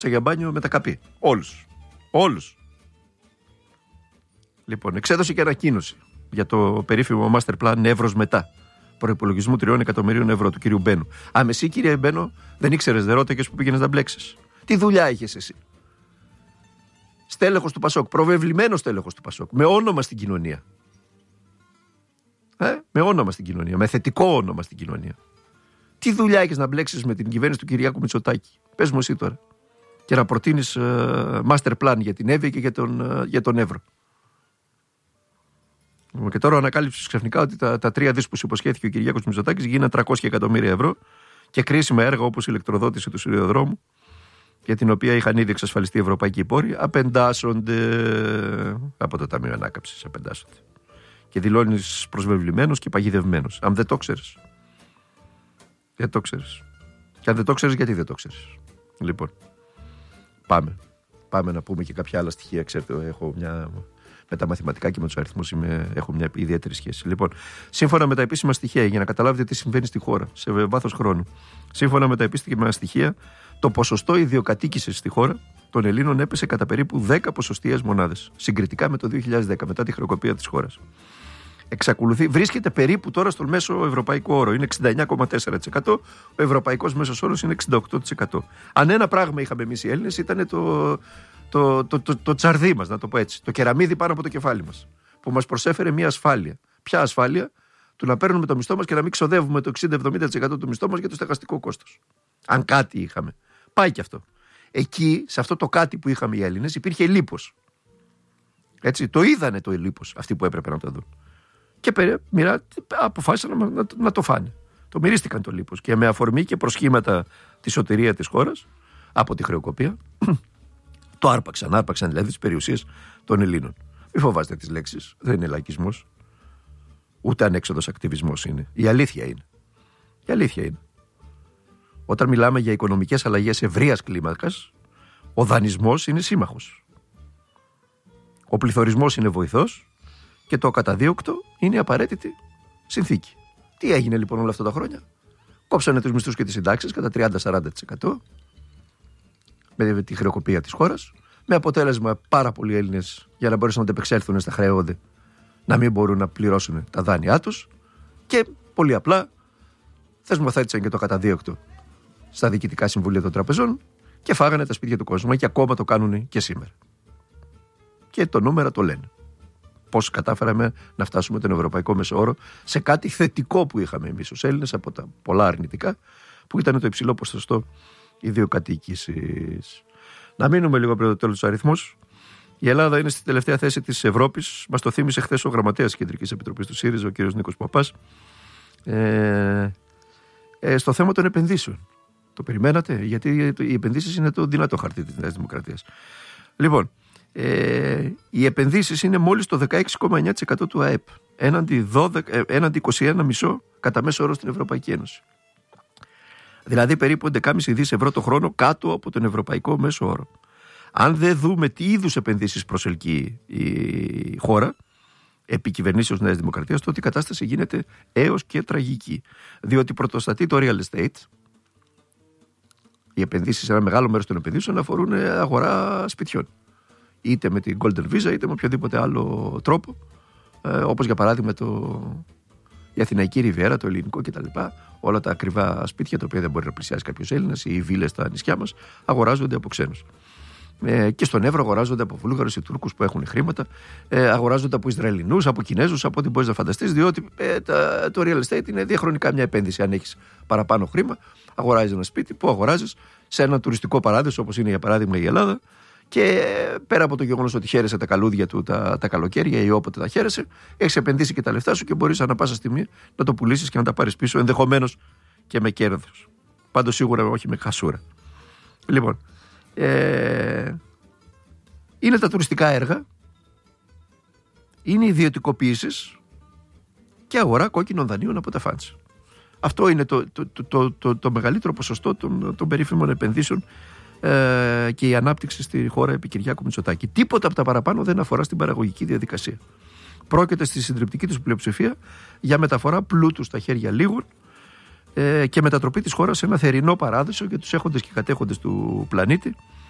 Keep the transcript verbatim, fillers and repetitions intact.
για μπάνιο με τα καπί. Όλους. Όλους. Λοιπόν, εξέδωσε και ανακοίνωση για το περίφημο Master Plan Εύρος μετά. Προϋπολογισμού τριών εκατομμυρίων ευρώ του κυρίου Μπένου. Α, εσύ, κύριε Μπένο, δεν ήξερες, δεν ρώτηκες που πήγαινες να μπλέξεις. Τι δουλειά είχες εσύ? Στέλεχος του Πασόκ, προβεβλημένος στέλεχος του Πασόκ, με όνομα στην κοινωνία. Ε, με όνομα στην κοινωνία, με θετικό όνομα στην κοινωνία. Τι δουλειά έχεις να μπλέξεις με την κυβέρνηση του Κυριάκου Μητσοτάκη? Πες μου εσύ τώρα. Και να προτείνεις uh, master plan για την Εύβοια και για τον, uh, για τον Εύρο. Και τώρα ανακάλυψες ξαφνικά ότι τα, τα τρία δις που σου υποσχέθηκε ο Κυριάκος Μητσοτάκης γίνανε τριακόσια εκατομμύρια ευρώ και κρίσιμα έργα όπως η ηλεκτροδότηση του σιδηροδρόμου, για την οποία είχαν ήδη εξασφαλιστεί οι ευρωπαϊκοί πόροι, απεντάσσονται από το Ταμείο Ανάκαμψης. Απεντάσσονται. Και δηλώνεις προσβεβλημένος και παγιδευμένος. Αν δεν το ξέρεις. Δεν το ξέρεις. Και αν δεν το ξέρεις, γιατί δεν το ξέρεις? Λοιπόν, πάμε. Πάμε να πούμε και κάποια άλλα στοιχεία. Ξέρετε, έχω μια. Με τα μαθηματικά και με τους αριθμούς είμαι, έχω μια ιδιαίτερη σχέση. Λοιπόν, σύμφωνα με τα επίσημα στοιχεία, για να καταλάβετε τι συμβαίνει στη χώρα σε βάθος χρόνου, σύμφωνα με τα επίσημα στοιχεία, το ποσοστό ιδιοκατοίκησης στη χώρα των Ελλήνων έπεσε κατά περίπου δέκα ποσοστιαίες μονάδες, συγκριτικά με το δύο χιλιάδες δέκα, μετά τη χρεοκοπία της χώρας. Εξακολουθεί, βρίσκεται περίπου τώρα στον μέσο ευρωπαϊκό όρο. Είναι εξήντα εννιά κόμμα τέσσερα τοις εκατό, ο ευρωπαϊκός μέσος όρος είναι εξήντα οκτώ τοις εκατό. Αν ένα πράγμα είχαμε εμείς οι Έλληνες, ήταν το. Το, το, το, το τσαρδί μας, να το πω έτσι. Το κεραμίδι πάνω από το κεφάλι μας. Που μας προσέφερε μια ασφάλεια. Ποια ασφάλεια? Του να παίρνουμε το μισθό μας και να μην ξοδεύουμε το εξήντα με εβδομήντα τοις εκατό του μισθό μας για το στεγαστικό κόστος. Αν κάτι είχαμε. Πάει και αυτό. Εκεί, σε αυτό το κάτι που είχαμε οι Έλληνες, υπήρχε λίπος. Έτσι, το είδανε το λίπος αυτοί που έπρεπε να το δουν. Και μοιρά, αποφάσισαν να, να, να το φάνε. Το μυρίστηκαν το λίπος. Και με αφορμή και προσχήματα τη σωτηρία της χώρας από τη χρεοκοπία. Το άρπαξαν, άρπαξαν δηλαδή τις περιουσίες των Ελλήνων. Μην φοβάστε τις λέξεις, δεν είναι λαϊκισμός, ούτε ανέξοδος ακτιβισμός είναι. Η αλήθεια είναι. Η αλήθεια είναι. Όταν μιλάμε για οικονομικές αλλαγές ευρείας κλίμακας, ο δανεισμός είναι σύμμαχος. Ο πληθωρισμός είναι βοηθός και το ακαταδίωκτο είναι απαραίτητη συνθήκη. Τι έγινε λοιπόν όλα αυτά τα χρόνια? Κόψανε τους μισθούς και τις συντάξεις κατά τριάντα με σαράντα τοις εκατό. Με τη χρεοκοπία της χώρας, με αποτέλεσμα πάρα πολλοί Έλληνες, για να μπορέσουν να αντεπεξέλθουν στα χρεώδη, να μην μπορούν να πληρώσουν τα δάνειά τους, και πολύ απλά θεσμοθέτησαν και το καταδίωκτο στα διοικητικά συμβούλια των τραπεζών και φάγανε τα σπίτια του κόσμου, και ακόμα το κάνουν και σήμερα. Και το νούμερα το λένε. Πώς κατάφεραμε να φτάσουμε τον ευρωπαϊκό μέσο όρο σε κάτι θετικό που είχαμε εμείς ως Έλληνες από τα πολλά αρνητικά, που ήταν το υψηλό ποσοστό ιδιοκατοίκησης. Να μείνουμε λίγο πριν το τέλος τους αριθμούς. Η Ελλάδα είναι στη τελευταία θέση της Ευρώπης. Μας το θύμισε χθες ο γραμματέας της Κεντρικής Επιτροπής του ΣΥΡΙΖΑ, ο κ. Νίκος Παπάς, ε, ε, στο θέμα των επενδύσεων. Το περιμένατε? Γιατί οι επενδύσεις είναι το δυνατό χαρτί της Νέας Δημοκρατίας. Λοιπόν, ε, οι επενδύσεις είναι μόλις το δεκαέξι κόμμα εννιά τοις εκατό του ΑΕΠ, έναντι, δώδεκα, έναντι είκοσι ένα κόμμα πέντε τοις εκατό κατά μέσο όρο στην Ευρωπαϊκή Ένωση. Δηλαδή περίπου έντεκα κόμμα πέντε δισεκατομμύρια ευρώ το χρόνο κάτω από τον ευρωπαϊκό μέσο όρο. Αν δεν δούμε τι είδους επενδύσεις προσελκύει η χώρα επί κυβερνήσεως Νέας Δημοκρατίας, τότε η κατάσταση γίνεται έως και τραγική. Διότι πρωτοστατεί το real estate. Οι επενδύσεις, ένα μεγάλο μέρος των επενδύσεων αφορούν αγορά σπιτιών. Είτε με την Golden Visa είτε με οποιοδήποτε άλλο τρόπο. Ε, όπως για παράδειγμα το... η Αθηναϊκή Ριβιέρα, το ελληνικό κτλ. Όλα τα ακριβά σπίτια, τα οποία δεν μπορεί να πλησιάσει κάποιος Έλληνας, ή οι βίλες στα νησιά μας, αγοράζονται από ξένους. Ε, και στον Εύρο αγοράζονται από Βούλγαρους ή Τούρκους που έχουν χρήματα, ε, αγοράζονται από Ισραηλινούς, από Κινέζους, από ό,τι μπορείς να φανταστείς, διότι ε, τα, το real estate είναι διαχρονικά μια επένδυση. Αν έχεις παραπάνω χρήμα, αγοράζεις ένα σπίτι που αγοράζεις σε ένα τουριστικό παράδεισο, όπως είναι για παράδειγμα η Ελλάδα. Και πέρα από το γεγονός ότι χαίρεσαι τα καλούδια του τα, τα καλοκαίρια ή όποτε τα χαίρεσαι, έχεις επενδύσει και τα λεφτά σου και μπορείς ανά πάσα στιγμή να το πουλήσεις και να τα πάρεις πίσω, ενδεχομένως και με κέρδος. Πάντως σίγουρα όχι με χασούρα. Λοιπόν, ε, είναι τα τουριστικά έργα, είναι ιδιωτικοποίησεις και αγορά κόκκινων δανείων από τα φαντς. Αυτό είναι το, το, το, το, το, το μεγαλύτερο ποσοστό των, των περίφημων επενδύσεων και η ανάπτυξη στη χώρα επί Κυριάκου Μητσοτάκη. Τίποτα από τα παραπάνω δεν αφορά στην παραγωγική διαδικασία. Πρόκειται στη συντριπτική τους πλειοψηφία για μεταφορά πλούτου στα χέρια λίγων ε, και μετατροπή της χώρας σε ένα θερινό παράδεισο για τους έχοντες και κατέχοντες του πλανήτη,